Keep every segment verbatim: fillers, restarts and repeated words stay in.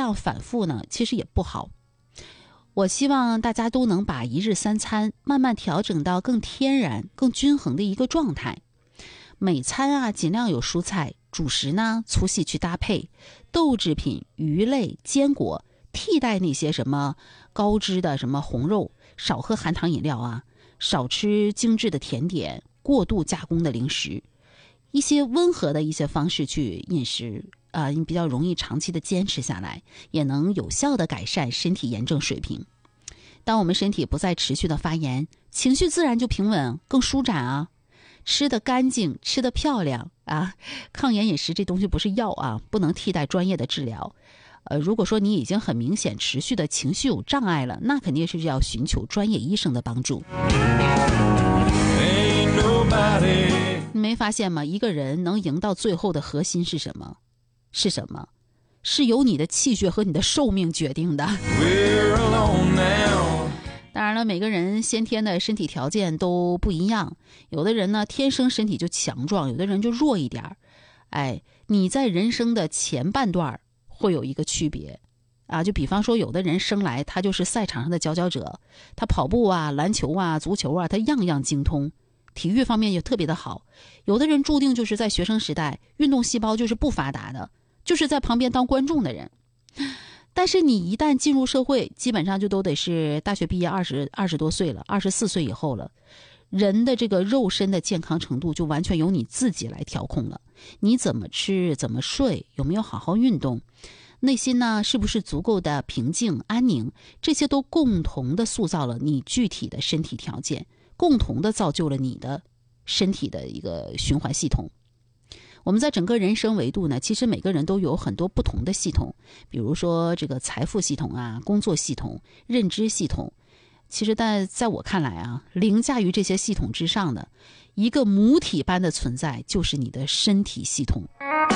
样反复呢，其实也不好。我希望大家都能把一日三餐慢慢调整到更天然、更均衡的一个状态。每餐啊，尽量有蔬菜，主食呢粗细去搭配，豆制品、鱼类、坚果，替代那些什么高脂的什么红肉，少喝含糖饮料啊，少吃精致的甜点，过度加工的零食，一些温和的一些方式去饮食啊，你比较容易长期的坚持下来，也能有效的改善身体炎症水平。当我们身体不再持续的发炎，情绪自然就平稳，更舒展啊。吃得干净，吃得漂亮啊！抗炎饮食这东西不是药啊，不能替代专业的治疗。呃，如果说你已经很明显持续的情绪有障碍了，那肯定是要寻求专业医生的帮助。你没发现吗？一个人能赢到最后的核心是什么？是什么？是由你的气血和你的寿命决定的。当然了，每个人先天的身体条件都不一样，有的人呢天生身体就强壮，有的人就弱一点。哎，你在人生的前半段会有一个区别啊，就比方说有的人生来他就是赛场上的佼佼者，他跑步啊、篮球啊、足球啊，他样样精通，体育方面也特别的好。有的人注定就是在学生时代运动细胞就是不发达的，就是在旁边当观众的人。但是你一旦进入社会，基本上就都得是大学毕业二十二十多岁了，二十四岁以后了，人的这个肉身的健康程度就完全由你自己来调控了。你怎么吃，怎么睡，有没有好好运动，内心呢是不是足够的平静安宁，这些都共同的塑造了你具体的身体条件，共同的造就了你的身体的一个循环系统。我们在整个人生维度呢，其实每个人都有很多不同的系统，比如说这个财富系统啊、工作系统、认知系统。其实在在我看来啊，凌驾于这些系统之上的一个母体般的存在，就是你的身体系统，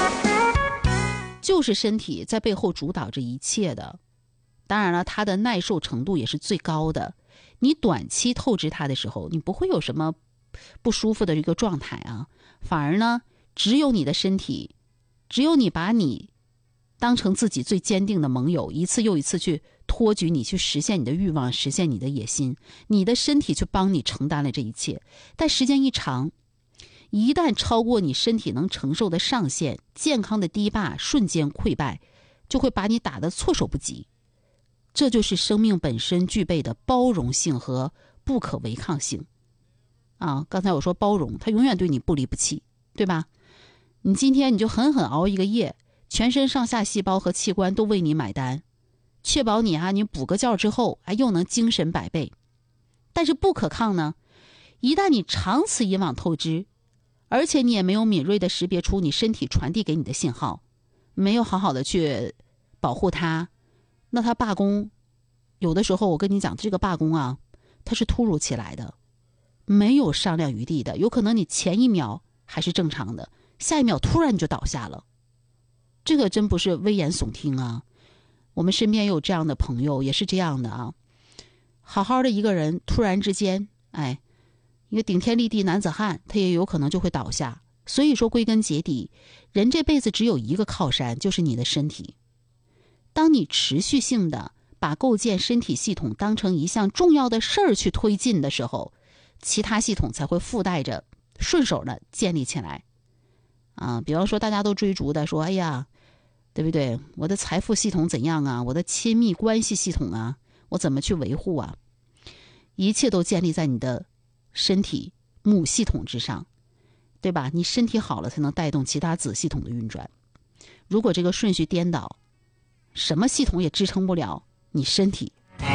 就是身体在背后主导着一切的。当然了，它的耐受程度也是最高的。你短期透支它的时候，你不会有什么不舒服的一个状态啊，反而呢，只有你的身体，只有你把你当成自己最坚定的盟友，一次又一次去托举你，去实现你的欲望，实现你的野心，你的身体去帮你承担了这一切。但时间一长，一旦超过你身体能承受的上限，健康的堤坝瞬间溃败，就会把你打得措手不及。这就是生命本身具备的包容性和不可违抗性啊！刚才我说包容，它永远对你不离不弃，对吧？你今天你就狠狠熬一个夜，全身上下细胞和器官都为你买单，确保你啊，你补个觉之后，哎，又能精神百倍。但是不可抗呢，一旦你长此以往透支，而且你也没有敏锐的识别出你身体传递给你的信号，没有好好的去保护它，那它罢工，有的时候我跟你讲，这个罢工啊，它是突如其来的，没有商量余地的，有可能你前一秒还是正常的，下一秒突然就倒下了。这个真不是危言耸听啊，我们身边有这样的朋友，也是这样的啊。好好的一个人突然之间，哎，一个顶天立地男子汉，他也有可能就会倒下。所以说归根结底，人这辈子只有一个靠山，就是你的身体。当你持续性的把构建身体系统当成一项重要的事儿去推进的时候，其他系统才会附带着顺手的建立起来啊。比方说大家都追逐的说，哎呀，对不对？我的财富系统怎样啊？我的亲密关系系统啊，我怎么去维护啊？一切都建立在你的身体母系统之上，对吧？你身体好了，才能带动其他子系统的运转。如果这个顺序颠倒，什么系统也支撑不了你身体。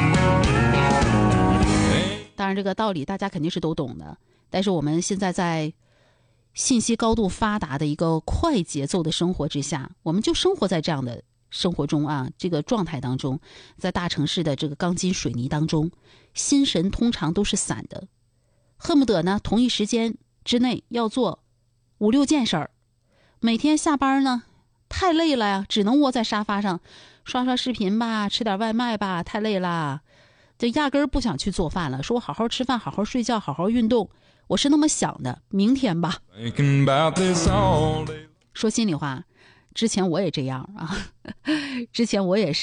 当然这个道理大家肯定是都懂的，但是我们现在在信息高度发达的一个快节奏的生活之下，我们就生活在这样的生活中啊，这个状态当中，在大城市的这个钢筋水泥当中，心神通常都是散的，恨不得呢同一时间之内要做五六件事儿。每天下班呢太累了呀，只能窝在沙发上刷刷视频吧，吃点外卖吧，太累了，就压根儿不想去做饭了，说我好好吃饭，好好睡觉，好好运动，我是那么想的，明天吧。说心里话，之前我也这样啊，之前我也是